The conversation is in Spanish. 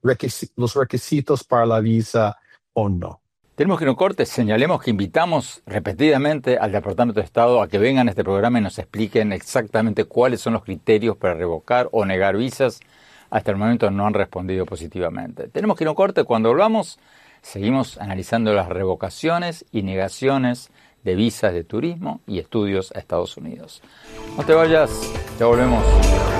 los requisitos para la visa o no. Tenemos que ir a un corte. Señalemos que invitamos repetidamente al Departamento de Estado a que vengan a este programa y nos expliquen exactamente cuáles son los criterios para revocar o negar visas. Hasta el momento no han respondido positivamente. Tenemos que ir a un corte. Cuando volvamos, seguimos analizando las revocaciones y negaciones de visas de turismo y estudios a Estados Unidos. No te vayas, ya volvemos.